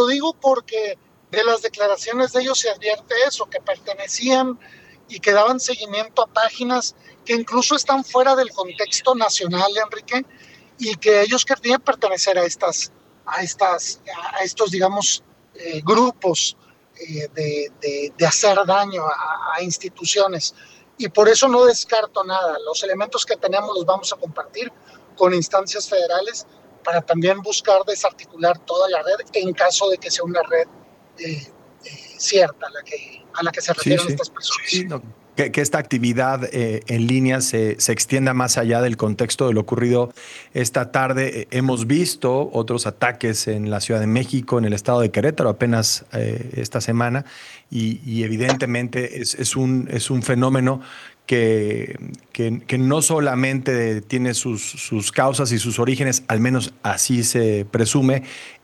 lo digo porque de las declaraciones de ellos se advierte eso, que pertenecían y que daban seguimiento a páginas que incluso están fuera del contexto nacional, Enrique, y que ellos querían pertenecer a estos, digamos, grupos de hacer daño a instituciones. Y por eso no descarto nada. Los elementos que tenemos los vamos a compartir con instancias federales para también buscar desarticular toda la red en caso de que sea una red cierta a la que se refieren estas personas. Sí, no. Que esta actividad en línea se extienda más allá del contexto de lo ocurrido esta tarde. Hemos visto otros ataques en la Ciudad de México, en el estado de Querétaro, apenas esta semana, y evidentemente es un fenómeno que no solamente tiene sus causas y sus orígenes, al menos así se presume,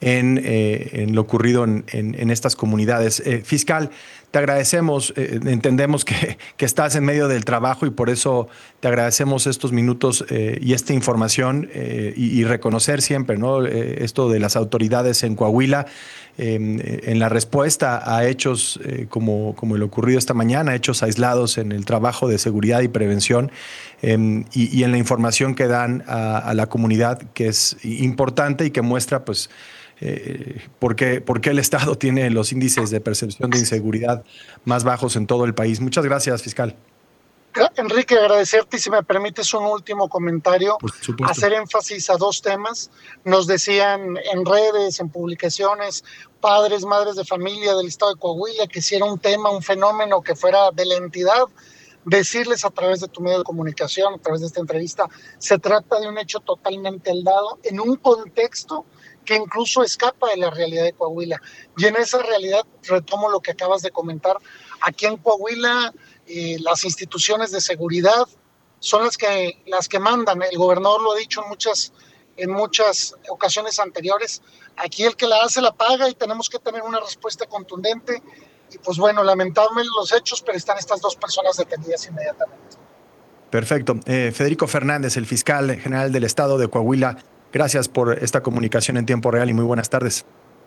en lo ocurrido en estas comunidades. Fiscal, te agradecemos, entendemos que estás en medio del trabajo y por eso te agradecemos estos minutos y esta información y reconocer siempre, ¿no? Esto de las autoridades en Coahuila en la respuesta a hechos como el ocurrido esta mañana, hechos aislados en el trabajo de seguridad y prevención y en la información que dan a la comunidad, que es importante y que muestra pues por qué el Estado tiene los índices de percepción de inseguridad más bajos en todo el país. Muchas gracias, fiscal. Enrique, agradecerte y si me permites un último comentario, hacer énfasis a dos temas. Nos decían en redes, en publicaciones, padres, madres de familia del estado de Coahuila, que si era un tema, un fenómeno que fuera de la entidad, decirles a través de tu medio de comunicación, a través de esta entrevista, se trata de un hecho totalmente aislado en un contexto que incluso escapa de la realidad de Coahuila. Y en esa realidad, retomo lo que acabas de comentar, aquí en Coahuila las instituciones de seguridad son las que mandan. El gobernador lo ha dicho en muchas ocasiones anteriores. Aquí el que la hace la paga y tenemos que tener una respuesta contundente. Y pues bueno, lamentable los hechos, pero están estas dos personas detenidas inmediatamente. Perfecto. Federico Fernández, el fiscal general del estado de Coahuila, gracias por esta comunicación en tiempo real y muy buenas tardes.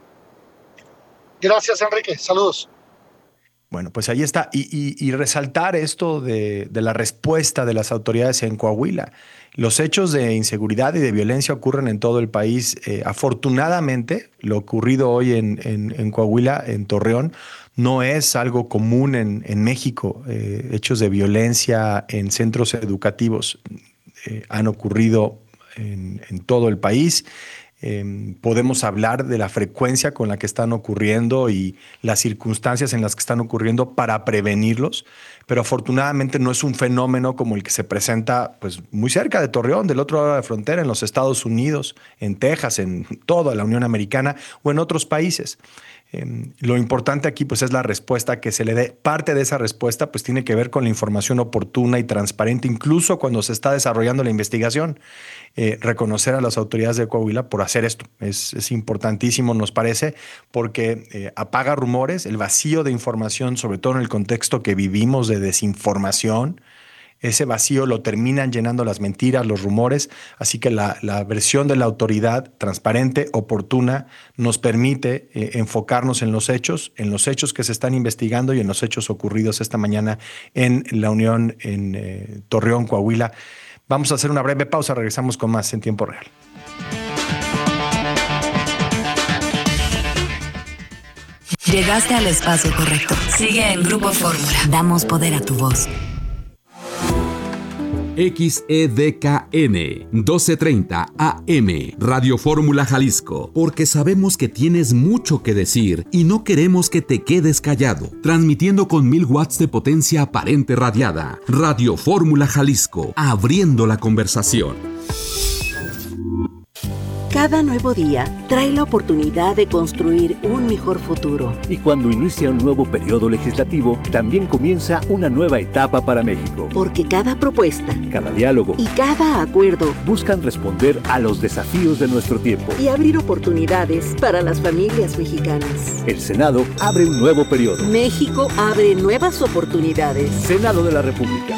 Gracias, Enrique. Saludos. Bueno, pues ahí está. Y resaltar esto de la respuesta de las autoridades en Coahuila. Los hechos de inseguridad y de violencia ocurren en todo el país. Afortunadamente, lo ocurrido hoy en Coahuila, en Torreón, no es algo común en México. Hechos de violencia en centros educativos han ocurrido en todo el país. Podemos hablar de la frecuencia con la que están ocurriendo y las circunstancias en las que están ocurriendo para prevenirlos, pero afortunadamente no es un fenómeno como el que se presenta pues, muy cerca de Torreón, del otro lado de la frontera, en los Estados Unidos, en Texas, en toda la Unión Americana o en otros países. Lo importante aquí pues, es la respuesta que se le dé. Parte de esa respuesta pues, tiene que ver con la información oportuna y transparente, incluso cuando se está desarrollando la investigación. Reconocer a las autoridades de Coahuila por hacer esto. Es importantísimo, nos parece, porque apaga rumores, el vacío de información, sobre todo en el contexto que vivimos de desinformación. Ese vacío lo terminan llenando las mentiras, los rumores, así que la versión de la autoridad transparente, oportuna, nos permite enfocarnos en los hechos que se están investigando y en los hechos ocurridos esta mañana en la Unión, en Torreón, Coahuila. Vamos a hacer una breve pausa, regresamos con más en tiempo real. Llegaste al espacio correcto. Sigue en Grupo Fórmula. Damos poder a tu voz. XEDKN 1230 AM Radio Fórmula Jalisco, porque sabemos que tienes mucho que decir y no queremos que te quedes callado. Transmitiendo con 1000 watts de potencia aparente radiada. Radio Fórmula Jalisco, abriendo la conversación. Cada nuevo día trae la oportunidad de construir un mejor futuro. Y cuando inicia un nuevo periodo legislativo, también comienza una nueva etapa para México. Porque cada propuesta, cada diálogo y cada acuerdo buscan responder a los desafíos de nuestro tiempo y abrir oportunidades para las familias mexicanas. El Senado abre un nuevo periodo. México abre nuevas oportunidades. Senado de la República.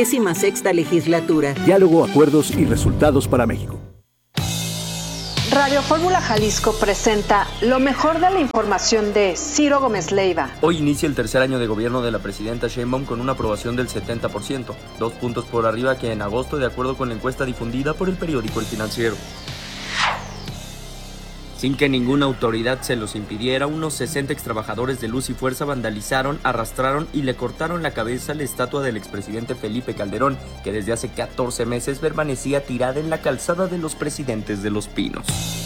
66ª legislatura. Diálogo, acuerdos y resultados para México. Radio Fórmula Jalisco presenta lo mejor de la información de Ciro Gómez Leiva. Hoy inicia el tercer año de gobierno de la presidenta Sheinbaum con una aprobación del 70%, 2 puntos por arriba que en agosto, de acuerdo con la encuesta difundida por el periódico El Financiero. Sin que ninguna autoridad se los impidiera, unos 60 extrabajadores de Luz y Fuerza vandalizaron, arrastraron y le cortaron la cabeza a la estatua del expresidente Felipe Calderón, que desde hace 14 meses permanecía tirada en la calzada de los Presidentes de Los Pinos.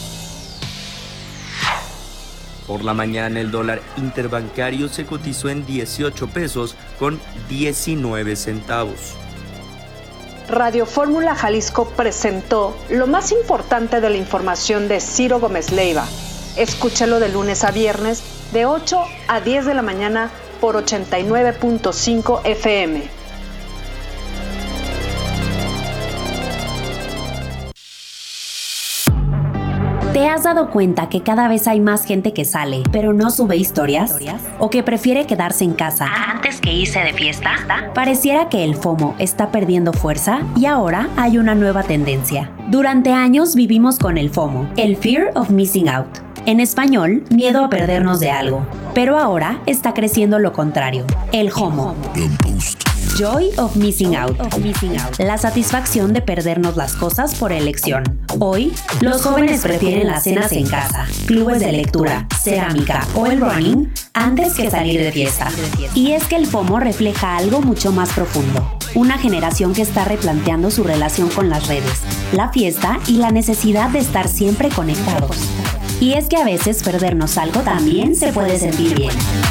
Por la mañana, el dólar interbancario se cotizó en 18 pesos con 19 centavos. Radio Fórmula Jalisco presentó lo más importante de la información de Ciro Gómez Leiva. Escúchalo de lunes a viernes de 8 a 10 de la mañana por 89.5 FM. ¿Te has dado cuenta que cada vez hay más gente que sale, pero no sube historias? ¿O que prefiere quedarse en casa antes que irse de fiesta? Pareciera que el FOMO está perdiendo fuerza y ahora hay una nueva tendencia. Durante años vivimos con el FOMO, el Fear of Missing Out. En español, miedo a perdernos de algo. Pero ahora está creciendo lo contrario, el JOMO. Joy of Missing Out. La satisfacción de perdernos las cosas por elección. Hoy, los jóvenes prefieren las cenas en casa, clubes de lectura, cerámica o el running antes que salir de fiesta. Y es que el FOMO refleja algo mucho más profundo. Una generación que está replanteando su relación con las redes, la fiesta y la necesidad de estar siempre conectados. Y es que a veces perdernos algo también se puede sentir bien.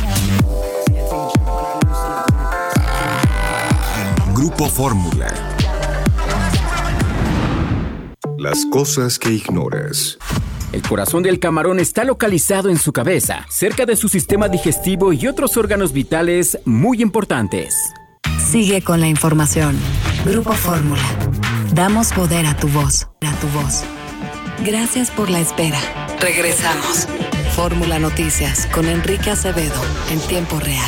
Grupo Fórmula. Las cosas que ignoras. El corazón del camarón está localizado en su cabeza, cerca de su sistema digestivo y otros órganos vitales muy importantes. Sigue con la información. Grupo Fórmula. Damos poder a tu voz. Gracias por la espera. Regresamos. Fórmula Noticias con Enrique Acevedo en tiempo real.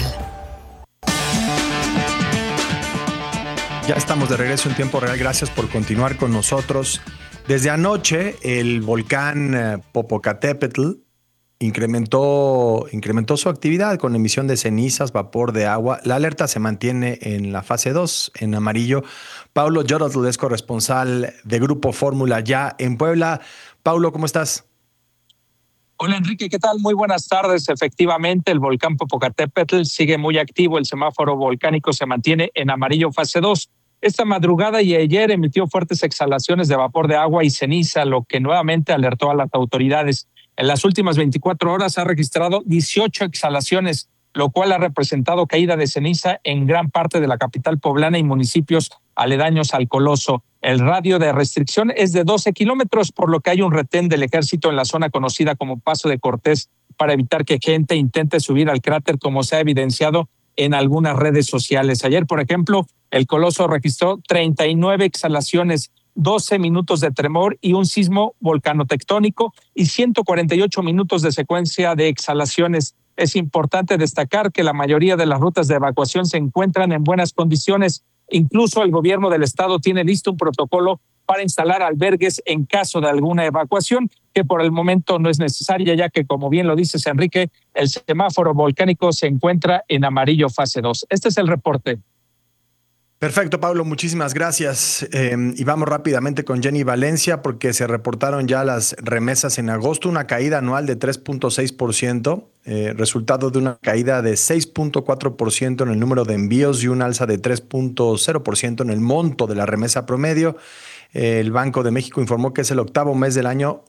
Ya estamos de regreso en tiempo real. Gracias por continuar con nosotros. Desde anoche, el volcán Popocatépetl incrementó su actividad con emisión de cenizas, vapor de agua. La alerta se mantiene en la fase 2, en amarillo. Paulo Yorotzl es corresponsal de Grupo Fórmula ya en Puebla. Paulo, ¿cómo estás? Hola Enrique, ¿qué tal? Muy buenas tardes. Efectivamente, el volcán Popocatépetl sigue muy activo. El semáforo volcánico se mantiene en amarillo fase 2. Esta madrugada y ayer emitió fuertes exhalaciones de vapor de agua y ceniza, lo que nuevamente alertó a las autoridades. En las últimas 24 horas ha registrado 18 exhalaciones, lo cual ha representado caída de ceniza en gran parte de la capital poblana y municipios aledaños al Coloso. El radio de restricción es de 12 kilómetros, por lo que hay un retén del ejército en la zona conocida como Paso de Cortés para evitar que gente intente subir al cráter, como se ha evidenciado en algunas redes sociales. Ayer, por ejemplo, el Coloso registró 39 exhalaciones, 12 minutos de tremor y un sismo volcanotectónico y 148 minutos de secuencia de exhalaciones. Es importante destacar que la mayoría de las rutas de evacuación se encuentran en buenas condiciones. Incluso el gobierno del estado tiene listo un protocolo para instalar albergues en caso de alguna evacuación, que por el momento no es necesaria, ya que, como bien lo dices, Enrique, el semáforo volcánico se encuentra en amarillo fase 2. Este es el reporte. Perfecto, Pablo, muchísimas gracias. Y vamos rápidamente con Jenny Valencia, porque se reportaron ya las remesas en agosto, una caída anual de 3.6%, resultado de una caída de 6.4% en el número de envíos y un alza de 3.0% en el monto de la remesa promedio. El Banco de México informó que es el octavo mes del año.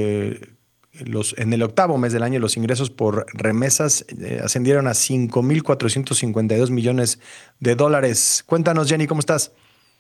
En el octavo mes del año, los ingresos por remesas ascendieron a $5,452 millones. Cuéntanos, Jenny, ¿cómo estás?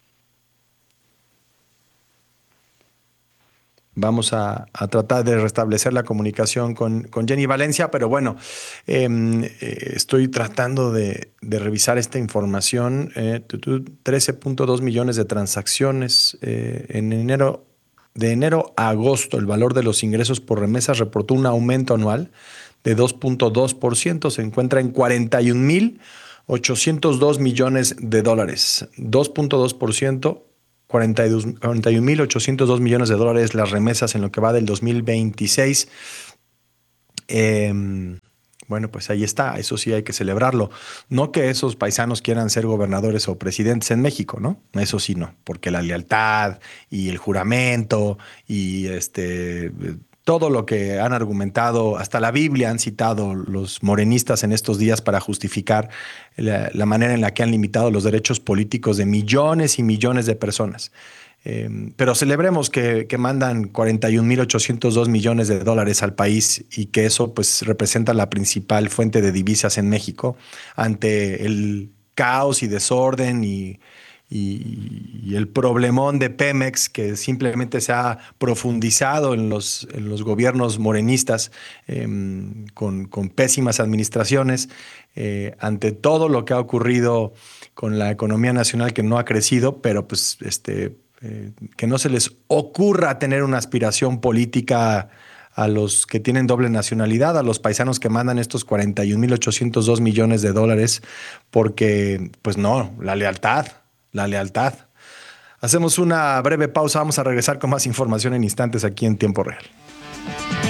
Vamos a tratar de restablecer la comunicación con Jenny Valencia, pero bueno, estoy tratando de revisar esta información. 13.2 millones de transacciones en enero. De enero a agosto, el valor de los ingresos por remesas reportó un aumento anual de 2.2%. Se encuentra en $41,802 millones. 2.2% 41.802 millones de dólares las remesas en lo que va del 2026. Bueno, pues ahí está, eso sí hay que celebrarlo. No que esos paisanos quieran ser gobernadores o presidentes en México, ¿no? Eso sí no, porque la lealtad y el juramento y todo lo que han argumentado, hasta la Biblia han citado los morenistas en estos días para justificar la manera en la que han limitado los derechos políticos de millones y millones de personas. Pero celebremos que mandan 41.802 millones de dólares al país y que eso pues representa la principal fuente de divisas en México ante el caos y desorden y el problemón de Pemex que simplemente se ha profundizado en los gobiernos morenistas con pésimas administraciones, ante todo lo que ha ocurrido con la economía nacional que no ha crecido, pero pues que no se les ocurra tener una aspiración política a los que tienen doble nacionalidad, a los paisanos que mandan estos 41.802 millones de dólares, porque pues no, la lealtad. Hacemos una breve pausa, vamos a regresar con más información en instantes aquí en Tiempo Real.